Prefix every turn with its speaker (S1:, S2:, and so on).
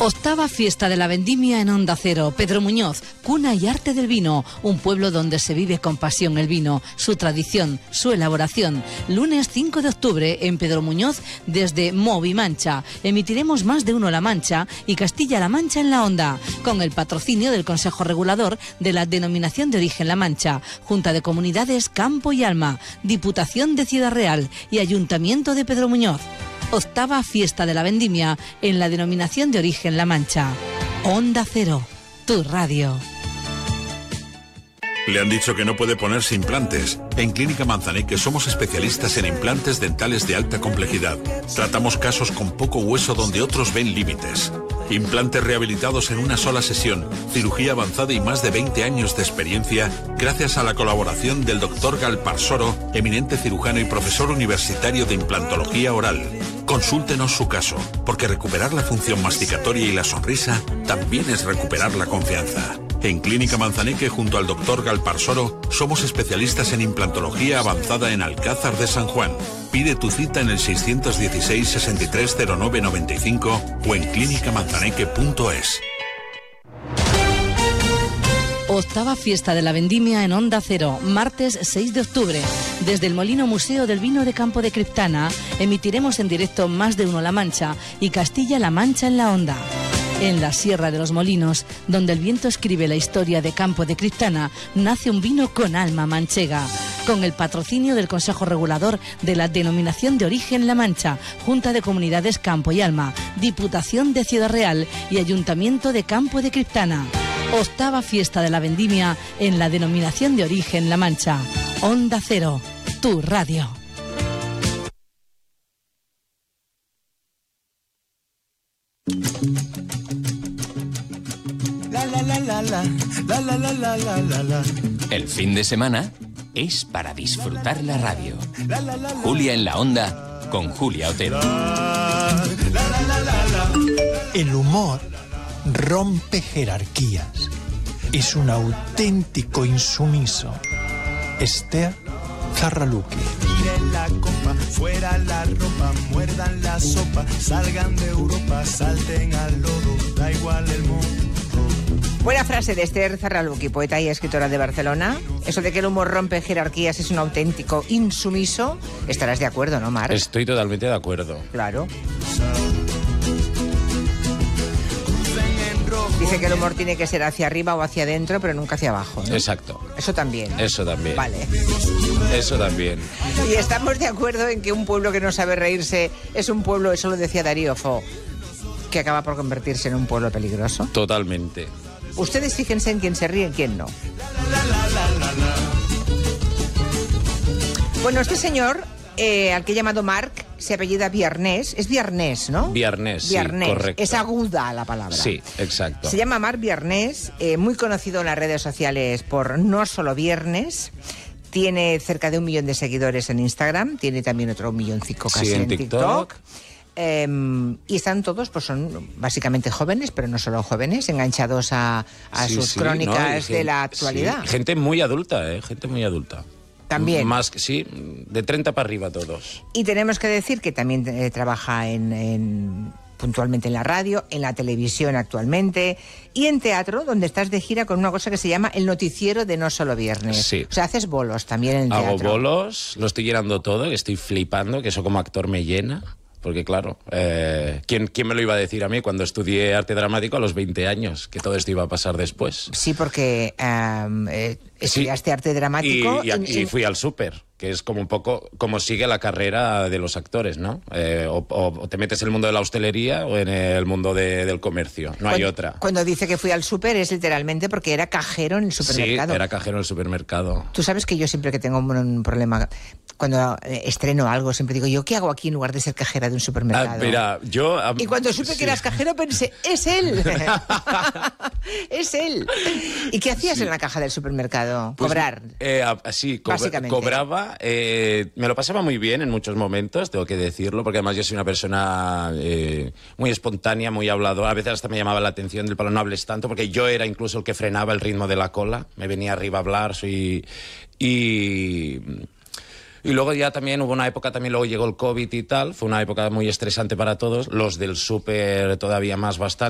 S1: Octava fiesta de la vendimia en Onda Cero. Pedro Muñoz, cuna y arte del vino. Un pueblo donde se vive con pasión el vino, su tradición, su elaboración. Lunes 5 de octubre en Pedro Muñoz desde Movimancha. Emitiremos Más de Uno La Mancha y Castilla-La Mancha en la Onda, con el patrocinio del Consejo Regulador de la Denominación de Origen La Mancha, Junta de Comunidades Campo y Alma, Diputación de Ciudad Real y Ayuntamiento de Pedro Muñoz. Octava fiesta de la vendimia en la Denominación de Origen La Mancha. Onda Cero, tu radio.
S2: Le han dicho que no puede ponerse implantes. En Clínica Manzaneque somos especialistas en implantes dentales de alta complejidad. Tratamos casos con poco hueso donde otros ven límites. Implantes rehabilitados en una sola sesión, cirugía avanzada y más de 20 años de experiencia gracias a la colaboración del Dr. Galparsoro, eminente cirujano y profesor universitario de implantología oral. Consúltenos su caso, porque recuperar la función masticatoria y la sonrisa también es recuperar la confianza. En Clínica Manzaneque, junto al Dr. Galparsoro, somos especialistas en implantología avanzada en Alcázar de San Juan. Pide tu cita en el 616 630995 o en clínicamanzaneque.es.
S1: Octava fiesta de la vendimia en Onda Cero, martes 6 de octubre. Desde el Molino Museo del Vino de Campo de Criptana emitiremos en directo Más de Uno La Mancha y Castilla-La Mancha en la Onda. En la Sierra de los Molinos, donde el viento escribe la historia de Campo de Criptana, nace un vino con alma manchega. Con el patrocinio del Consejo Regulador de la Denominación de Origen La Mancha, Junta de Comunidades Campo y Alma, Diputación de Ciudad Real y Ayuntamiento de Campo de Criptana. Octava fiesta de la vendimia en la Denominación de Origen La Mancha. Onda Cero, tu radio.
S3: El fin de semana es para disfrutar la radio. Julia en la Onda con Julia Otero.
S4: El humor rompe jerarquías. Es un auténtico insumiso. Esther Zarraluque.
S5: Miren la copa, fuera la ropa, muerdan la sopa, salgan de Europa, salten al lodo, da igual el mundo.
S6: Buena frase de Esther Zarraluque, poeta y escritora de Barcelona. Eso de que el humor rompe jerarquías es un auténtico insumiso. Estarás de acuerdo, ¿no, Marc?
S7: Estoy totalmente de acuerdo.
S6: Claro. Dice que el humor tiene que ser hacia arriba o hacia adentro, pero nunca hacia abajo, ¿no?
S7: Exacto.
S6: Eso también.
S7: Eso también.
S6: Vale.
S7: Eso también.
S6: Y estamos de acuerdo en que un pueblo que no sabe reírse es un pueblo, eso lo decía Darío Fo, que acaba por convertirse en un pueblo peligroso.
S7: Totalmente.
S6: Ustedes fíjense en quién se ríe y en quién no. Bueno, este señor, al que he llamado Marc, se apellida Viarnés. Es Viarnés, ¿no?
S7: Viarnés, sí, correcto.
S6: Es aguda la palabra.
S7: Sí, exacto.
S6: Se llama Marc Viarnés, muy conocido en las redes sociales por No Solo Viernes. Tiene cerca de 1 millón de seguidores en Instagram. Tiene también otro 1,5 millones casi
S7: sí,
S6: en TikTok. Y están todos, pues son básicamente jóvenes, pero no solo jóvenes, enganchados a sus crónicas de la actualidad.
S7: Sí. Gente muy adulta, gente muy adulta.
S6: También.
S7: Más que sí, de 30 para arriba todos.
S6: Y tenemos que decir que también trabaja puntualmente en la radio, en la televisión actualmente y en teatro, donde estás de gira con una cosa que se llama el noticiero de No Solo Viernes.
S7: Sí.
S6: O sea, haces bolos también en el teatro.
S7: Hago bolos, lo estoy llenando todo, estoy flipando, que eso como actor me llena. Porque claro, ¿quién me lo iba a decir a mí cuando estudié arte dramático a los 20 años? Que todo esto iba a pasar después.
S6: Sí, porque estudiaste arte dramático.
S7: Y fui al súper, que es como un poco como sigue la carrera de los actores, ¿no? O te metes en el mundo de la hostelería o en el mundo del comercio, no hay otra.
S6: Cuando dice que fui al súper es literalmente porque era cajero en el supermercado.
S7: Sí, era cajero en el supermercado.
S6: Tú sabes que yo siempre que tengo un problema, cuando estreno algo, siempre digo, ¿yo qué hago aquí en lugar de ser cajera de un supermercado?
S7: Mira,
S6: y cuando supe que eras cajero pensé, ¡es él! ¡Es él! ¿Y qué hacías en la caja del supermercado?
S7: Pues,
S6: cobrar.
S7: Sí,
S6: básicamente.
S7: Cobraba. Me lo pasaba muy bien en muchos momentos, tengo que decirlo, porque además yo soy una persona muy espontánea, muy habladora. A veces hasta me llamaba la atención del palo, no hables tanto, porque yo era incluso el que frenaba el ritmo de la cola. Me venía arriba a hablar, Y luego ya también hubo una época, también luego llegó el COVID y tal, fue una época muy estresante para todos, los del súper todavía más bastante.